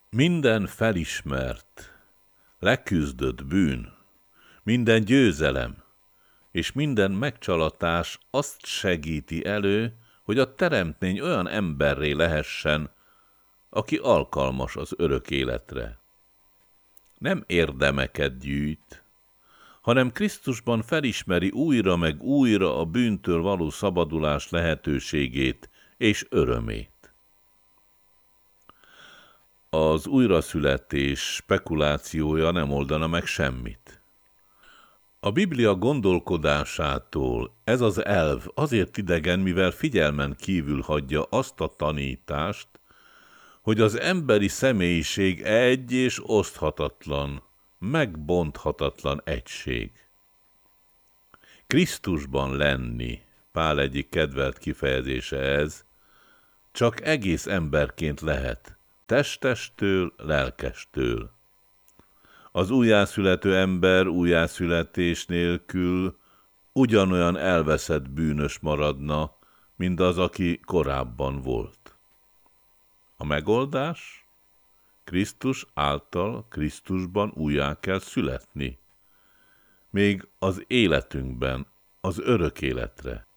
Minden felismert, leküzdött bűn, minden győzelem és minden megcsalatás azt segíti elő, hogy a teremtmény olyan emberré lehessen, aki alkalmas az örök életre. Nem érdemeket gyűjt, hanem Krisztusban felismeri újra meg újra a bűntől való szabadulás lehetőségét és örömét. Az újraszületés spekulációja nem oldana meg semmit. A Biblia gondolkodásától ez az elv azért idegen, mivel figyelmen kívül hagyja azt a tanítást, hogy az emberi személyiség egy és oszthatatlan, megbonthatatlan egység. Krisztusban lenni, Pál egyik kedvelt kifejezése ez, csak egész emberként lehet, testestől, lelkestől. Az újjászülető ember újjászületés nélkül ugyanolyan elveszett bűnös maradna, mint az, aki korábban volt. A megoldás? Krisztus által Krisztusban újjá kell születni. Még az életünkben, az örök életre.